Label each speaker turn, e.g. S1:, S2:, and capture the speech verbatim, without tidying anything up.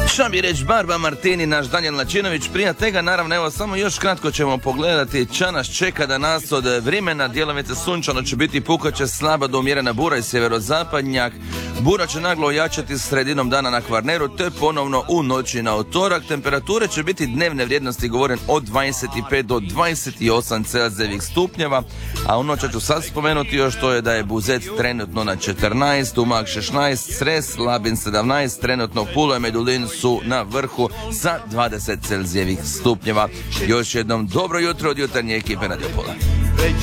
S1: Šta bi reći, Barba Martini, naš Danijel Načinović, prije tega, naravno, evo, samo još kratko ćemo pogledati ča nas čeka da nas od vremena, djelomice sunčano će biti, pukaće slaba do umjerena bura i sjeverozapadnjak, bura će naglo ojačati sredinom dana na Kvarneru, te ponovno u noći na utorak. Temperature će biti dnevne vrijednosti, govoren od dvadeset pet do dvadeset osam Celzijevih stupnjeva, a u noća ću sad spomenuti još to je da je Buzet trenutno na četrnaest, Umag šesnaest, Cres, Labin sedamnaest, trenutno Pulo i Medulin su na vrhu sa dvadeset Celzijevih stupnjeva. Još jednom dobro jutro od jutarnje ekipe Radio Pola.